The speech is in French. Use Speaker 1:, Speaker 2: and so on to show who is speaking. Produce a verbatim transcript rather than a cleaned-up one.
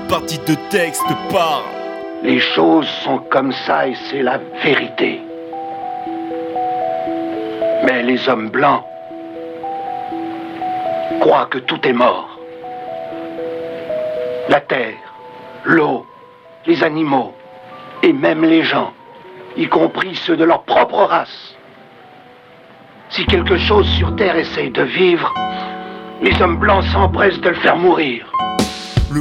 Speaker 1: partie de texte parle.
Speaker 2: Les choses sont comme ça et c'est la vérité. Mais les hommes blancs croient que tout est mort. La terre, l'eau, les animaux et même les gens, y compris ceux de leur propre race. Si quelque chose sur terre essaye de vivre, les hommes blancs s'empressent de le faire mourir.